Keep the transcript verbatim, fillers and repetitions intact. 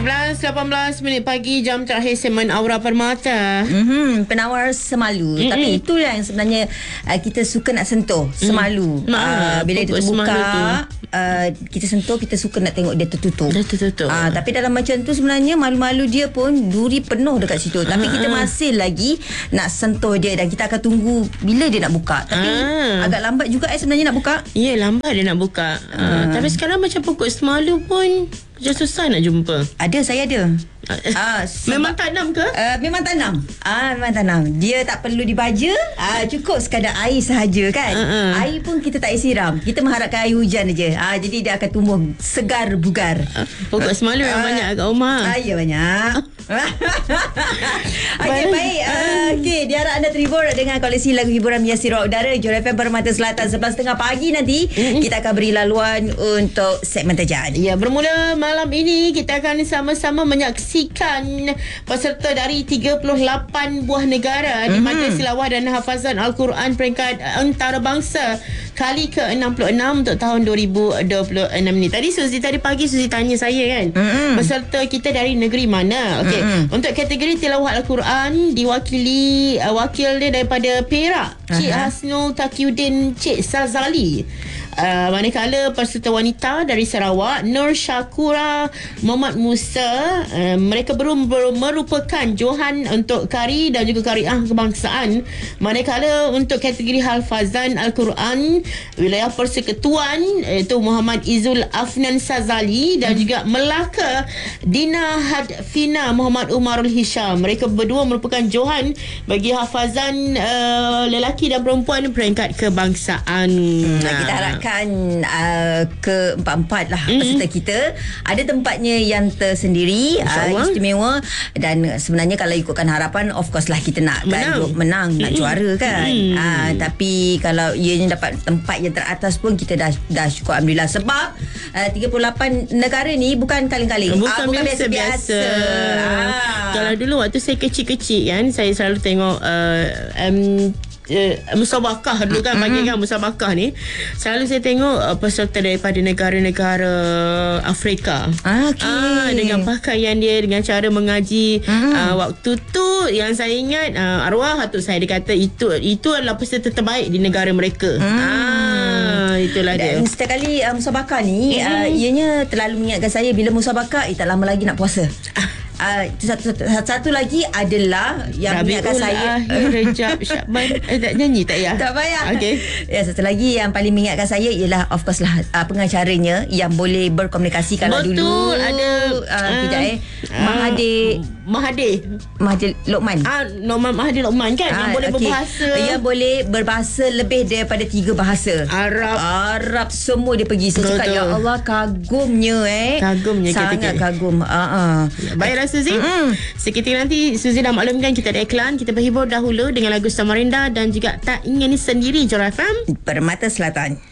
lapan belas minit pagi, jam terakhir segmen Aura Permata. Mm-hmm, penawar semalu. Mm-hmm. Tapi itu yang sebenarnya uh, kita suka nak sentuh, semalu. Mm. Uh, bila dia terbuka, uh, kita sentuh, kita suka nak tengok dia tertutup. Dah tertutup. Uh, tapi dalam macam tu sebenarnya malu-malu dia pun duri penuh dekat situ. Tapi kita masih lagi nak sentuh dia dan kita akan tunggu bila dia nak buka. Tapi uh. agak lambat juga eh sebenarnya nak buka. Ya, yeah, lambat dia nak buka. Uh. Uh, tapi sekarang macam pokok semalu pun macam susah nak jumpa. Ada, saya ada. Ah, memang tanam ke? Uh, memang tanam. Ah, memang tanam. Dia tak perlu dibaja. Ah, cukup sekadar air sahaja kan. Uh-uh. Air pun kita tak siram. Kita mengharapkan air hujan aja. Ah, jadi dia akan tumbuh segar bugar. Uh, pokok semalu memang uh, banyak kat rumah. Ah, ya banyak. Okey, baik. Uh, Okey, diharap anda terhibur dengan koleksi lagu hiburan Biasi Rock Udara Johor F M Permata Selatan. Sebelas tiga puluh pagi nanti mm-hmm. kita akan beri laluan untuk segmen terjad. Ya, bermula malam ini kita akan sama-sama menyaksikan peserta dari tiga puluh lapan buah negara mm-hmm. di Majlis Tilawah dan Hafazan Al-Quran peringkat antarabangsa kali ke enam puluh enam untuk tahun dua ribu dua puluh enam ni. Tadi Suzy tadi pagi Suzy tanya saya kan, mm-hmm. peserta kita dari negeri mana? Okey. Mm-hmm. Untuk kategori tilawah Al-Quran diwakili uh, wakil dia daripada Perak, Cik uh-huh. Hasnul Taqiyuddin Cik Sazali. Uh, manakala peserta wanita dari Sarawak Nur Syakura Muhammad Musa, uh, mereka belum merupakan Johan untuk kari dan juga kariah kebangsaan. Manakala untuk kategori hafazan Al-Quran wilayah persekutuan iaitu Muhammad Izul Afnan Sazali dan hmm. juga Melaka Dina Hadfina Muhammad Umarul Hisham. Mereka berdua merupakan Johan bagi hafazan uh, lelaki dan perempuan peringkat kebangsaan. Hmm, kita harap kan uh, ke empat-empat lah mm-hmm. peserta kita ada tempatnya yang tersendiri, uh, istimewa, dan sebenarnya kalau ikutkan harapan of course lah kita nak menang, kan, menang mm-hmm. nak juara kan mm-hmm. uh, tapi kalau ianya dapat tempat yang teratas pun kita dah dah syukur alhamdulillah sebab uh, tiga puluh lapan negara ni bukan kaling-kaling, bukan, uh, bukan biasa-biasa. Ah. Kalau dulu waktu saya kecil-kecil kan, saya selalu tengok uh, um, Uh, musabakah dulu kan, mm-hmm. pagi kan musabakah ni selalu saya tengok uh, peserta daripada negara-negara Afrika. Ah, okay. ah, dengan pakaian dia, dengan cara mengaji. mm. uh, waktu tu yang saya ingat uh, arwah atuk saya dia kata itu itu adalah peserta terbaik di negara mereka. mm. ah, itulah dia. Dan setiap kali uh, musabakah ni mm-hmm. uh, ianya terlalu mengingatkan saya bila musabakah eh, tak lama lagi nak puasa. ah. Uh, satu, satu, satu lagi adalah yang mengingatkan saya Rejab Syakban eh, tak nyanyi tak ya? Tak payah. Okay. Ya, satu lagi yang paling mengingatkan saya ialah of course lah uh, pengacaranya yang boleh berkomunikasi. Kalau betul, dulu ada uh, kejap eh Mahathir Mahathir Mahathir Lokman. Ah, Norman Mahathir Lokman kan, ah, yang boleh okay. berbahasa. Yang boleh berbahasa lebih daripada tiga bahasa. Arab. Arab semua dia pergi. Saya cakap ya Allah, kagumnya eh. Kagumnya sangat kita. Kagum. Uh-uh. Baiklah Suzy. Mm-hmm. Seketika nanti Suzy dah maklumkan kita ada iklan. Kita berhibur dahulu dengan lagu Samarinda dan juga Tak Ingin Sendiri Johor F M Permata Selatan.